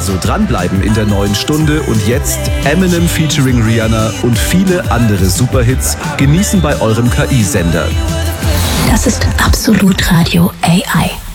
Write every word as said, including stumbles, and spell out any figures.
Also dranbleiben in der neuen Stunde und jetzt Eminem featuring Rihanna und viele andere Superhits genießen bei eurem K I-Sender. Das ist Absolut Radio A I.